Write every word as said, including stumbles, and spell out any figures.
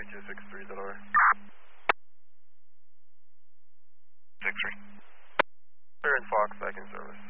two six three, is that over? six three. Clear in Fox, back in service.